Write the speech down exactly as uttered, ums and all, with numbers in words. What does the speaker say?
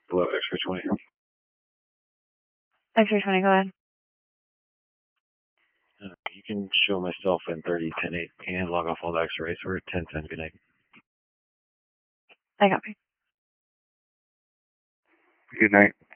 Hello, X-ray twenty. X-ray twenty, go ahead. Uh, you can show myself in thirty ten eight and log off all the X-rays. We're at ten ten. Good night. I copy. Good night.